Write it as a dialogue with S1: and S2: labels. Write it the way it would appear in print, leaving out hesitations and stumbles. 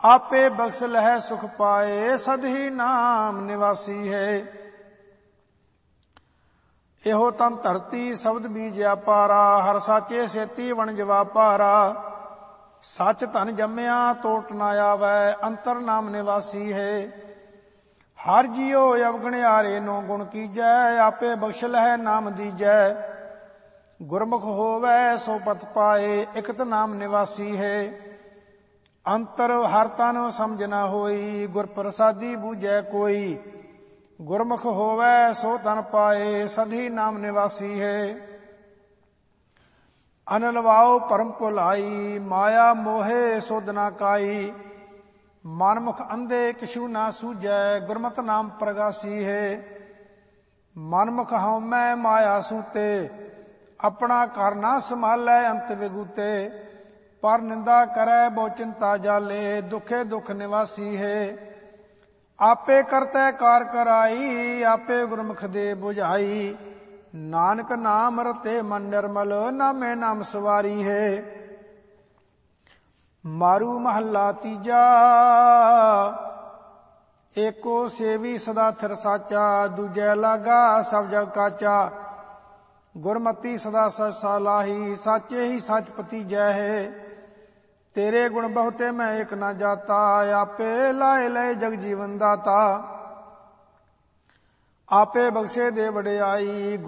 S1: आपे बख्श लहै सुख पाए, सदही नाम निवासी है। ਇਹੋ ਤਨ ਧਰਤੀ ਸ਼ਬਦ ਬੀਜਿਆ ਪਾਰਾ, ਹਰ ਸਾਚੇ ਸੇਤੀ ਵਣਜ ਵਾਪਾਰਾ। ਸੱਚ ਧਨ ਜੰਮਿਆ ਤੋਟ ਨਾ ਆਵੈ, ਅੰਤਰ ਨਾਮ ਨਿਵਾਸੀ ਹੈ। ਹਰ ਜੀਉ ਅਵਗਣਿਆਰੇ ਨੋ ਗੁਣ ਕੀਜੈ, ਆਪੇ ਬਖਸ਼ ਲਹੈ ਨਾਮ ਦੀਜੈ। ਗੁਰਮੁਖ ਹੋਵੈ ਸੋ ਪਤ ਪਾਏ, ਇਕਤ ਨਾਮ ਨਿਵਾਸੀ ਹੈ। ਅੰਤਰ ਹਰ ਤਨ ਸਮਝ ਨਾ ਹੋਈ, ਗੁਰ ਪ੍ਰਸਾਦੀ ਬੂਝੈ ਕੋਈ। ਗੁਰਮੁਖ ਹੋਵੈ ਸੋ ਤਨ ਪਾਏ, ਸਦੀ ਨਾਮ ਨਿਵਾਸੀ ਹੈ। ਅਨਲ ਵਾਉ ਭਰਮ ਭੁਲਾਈ, ਮਾਇਆ ਮੋਹੇ ਸੁਧ ਨਾ ਕਾਈ। ਮਨਮੁਖ ਅੰਧੇ ਕਿਛੂ ਨਾ ਸੂਝੈ, ਗੁਰਮਤਿ ਨਾਮ ਪ੍ਰਗਾਸੀ ਹੈ। ਮਨਮੁਖ ਹਉਮੈ ਮਾਇਆ ਸੂਤੇ, ਆਪਣਾ ਘਰ ਨਾ ਸੰਭਾਲੈ ਅੰਤ ਵਿਗੂਤੇ। ਪਰ ਨਿੰਦਾ ਕਰੈ ਬਹੁ ਚਿੰਤਾ ਜਾਲੇ, ਦੁਖੇ ਦੁਖ ਨਿਵਾਸੀ ਹੈ। ਆਪੇ ਕਰਤੈ ਕਾਰ ਕਰਾਈ, ਆਪੇ ਗੁਰਮੁਖ ਦੇ ਬੁਝਾਈ। ਨਾਨਕ ਨਾਮ ਰਤੇ ਮਨ ਨਿਰਮਲ, ਨਾਮੇ ਨਾਮ ਸਵਾਰੀ ਹੈ। ਮਾਰੂ ਮਹੱਲਾ ਤੀਜਾ, ਏਕੋ ਸੇਵੀ ਸਦਾ ਥਿਰ ਸਾਚਾ। ਦੂਜੈ ਲਾਗਾ ਸਭ ਜਗ ਕਾਚਾ, ਗੁਰਮਤੀ ਸਦਾ ਸਚ ਸਾਲਾਹੀ। ਸਾਚੇ ਹੀ ਸਚ ਪਤੀਜੈ ਹੈ, ਤੇਰੇ ਗੁਣ ਬਹੁਤੇ ਮੈਂ ਇੱਕ ਨਾ ਜਾਤਾ। ਆਪੇ ਲਾਏ ਲਏ ਜਗ ਜੀਵਨ ਦਾਤਾ, ਆਪੇ ਬਖਸ਼ੇ ਦੇ ਵਡਿਆਈ।